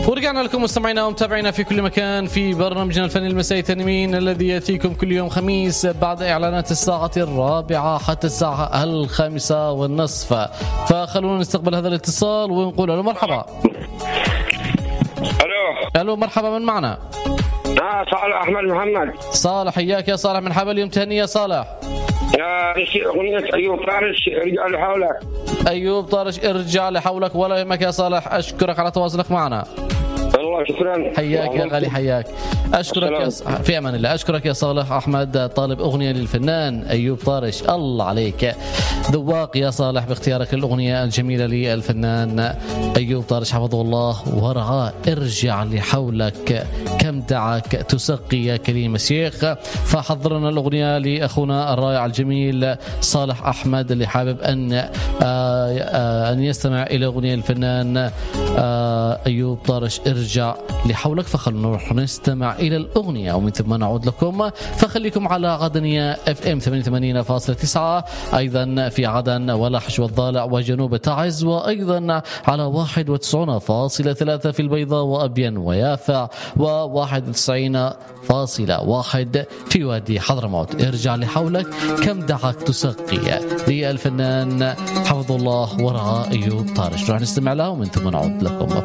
ورجعنا لكم مستمعينا ومتابعينا في كل مكان في برنامجنا الفني المسائي تنمين الذي يأتيكم كل يوم خميس بعد إعلانات الساعة 4 حتى الساعة 5:30. فخلونا نستقبل هذا الاتصال ونقول له مرحبا. ألو مرحبا، من معنا؟ صالح أحمد محمد. صالح، حياك يا صالح، من حبل يوم تهني يا صالح. أغنية أيوب طارش ارجع لحولك. أيوب طارش ارجع لحولك، ولا يهمك يا صالح، أشكرك على تواصلك معنا. الله شكرا. حياك يا غالي، حياك. أشكرك في أمان الله. أشكرك يا صالح أحمد، طالب أغنية للفنان أيوب طارش. الله عليك، ذواق يا صالح باختيارك الأغنية الجميلة للفنان أيوب طارش حفظه الله ورعاه. ارجع لحولك كم دعك تسقي يا كريم الشيخ. فحضرنا الأغنية لأخونا الرائع الجميل صالح أحمد اللي حابب أن يستمع إلى أغنية الفنان أيوب طارش ارجع لحولك. فخلونا نروح نستمع إلى الأغنية ومن ثم نعود لكم. فخليكم على غدنية FM 88.9، أيضا في عدن ولحج والضالع وجنوب تعز، وأيضا على 91.3 في البيضاء وأبين ويافع، و91.1 في وادي حضرموت. ارجع لحولك كم دعك تسقي للفنان حفظ الله ورعاه أيوب طارش. راح نستمع له ومن ثم نعود لكم.